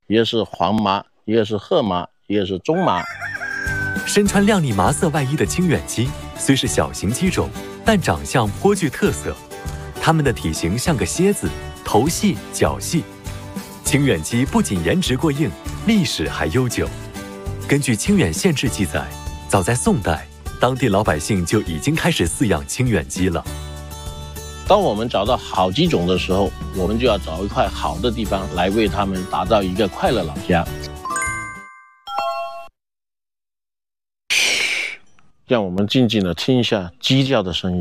一个是黄麻，一个是褐麻，一个是中麻。 身穿亮丽麻色外衣的清远鸡，虽是小型鸡种，但长相颇具特色。它们的体型像个蝎子，头细脚细。清远鸡不仅颜值过硬，历史还悠久。根据清远县志记载，早在宋代，当地老百姓就已经开始饲养清远鸡了。 当我们找到好鸡种的时候，我们就要找一块好的地方来为它们打造一个快乐老家。让我们静静地听一下鸡叫的声音。